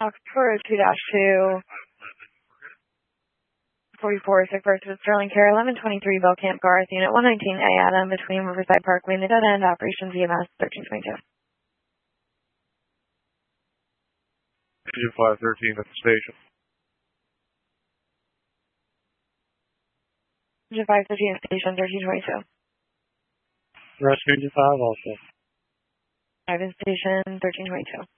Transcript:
Foxtrot 2-2. 44, sick person with Sterling Care, 1123 Bell Camp Garth, Unit 119A, Adam, between Riverside Parkway and the Dead End, Operations EMS 1322. Engine 513 at the station. Engine 513 at station 1322. Rescue Engine 5 also. 5 in station 1322.